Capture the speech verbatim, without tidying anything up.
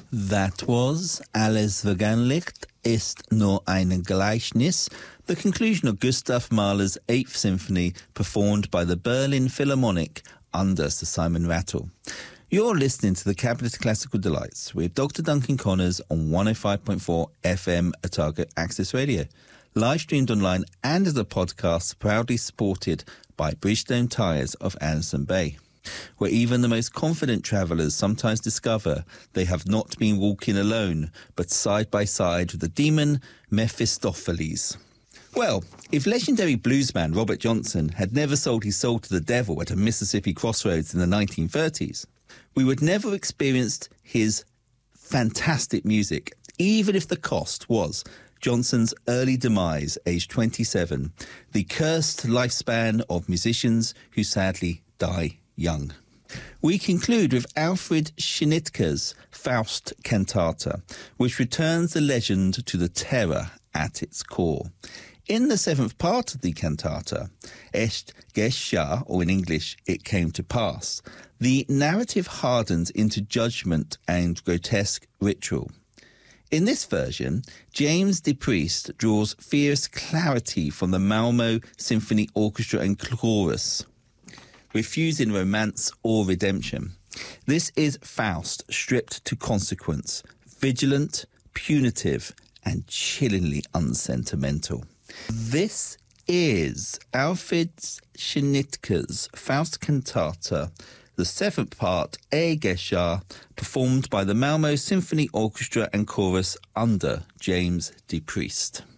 That was Alles Vergänglicht ist nur ein Gleichnis, the conclusion of Gustav Mahler's Eighth Symphony, performed by the Berlin Philharmonic under Sir Simon Rattle. You're listening to the Cabinet of Classical Delights with Doctor Duncan Connors on one oh five point four F M Otago Access Radio, live streamed online and as a podcast, proudly supported by Bridgestone Tyres of Anderson Bay, where even the most confident travellers sometimes discover they have not been walking alone, but side by side with the demon Mephistopheles. Well, if legendary bluesman Robert Johnson had never sold his soul to the devil at a Mississippi crossroads in the nineteen thirties, we would never have experienced his fantastic music, even if the cost was Johnson's early demise, aged twenty-seven, the cursed lifespan of musicians who sadly die young. We conclude with Alfred Schnitger's Faust cantata, which returns the legend to the terror at its core. In the seventh part of the cantata, Es geschah, or in English, It Came to Pass, the narrative hardens into judgment and grotesque ritual. In this version, James DePriest draws fierce clarity from the Malmö Symphony Orchestra and Chorus, refusing romance or redemption. This is Faust stripped to consequence, vigilant, punitive, and chillingly unsentimental. This is Alfred Schnitger's Faust cantata, the seventh part, Es geschah, performed by the Malmö Symphony Orchestra and Chorus under James DePriest.